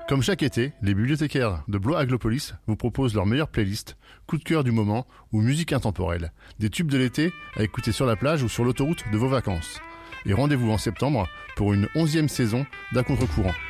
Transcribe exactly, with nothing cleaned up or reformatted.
Comme chaque été, les bibliothécaires de Blois Aglopolis vous proposent leur meilleure playlist, coup de cœur du moment ou musique intemporelle. Des tubes de l'été à écouter sur la plage ou sur l'autoroute de vos vacances. Et rendez-vous en septembre pour une onzième saison d'À contre-courant.